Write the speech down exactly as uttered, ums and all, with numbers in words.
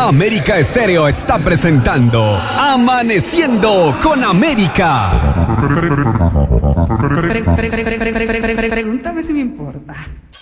América Estéreo está presentando Amaneciendo con América. Pre- pre- pre- pre- pre- pre- pre- Pregúntame si me importa.